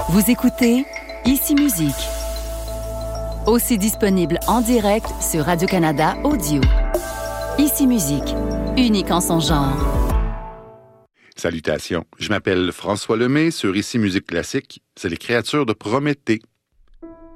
Vous écoutez Ici Musique. Aussi disponible en direct sur Radio-Canada Audio. Ici Musique, unique en son genre. Salutations, je m'appelle François Lemay sur Ici Musique Classique. C'est les créatures de Prométhée.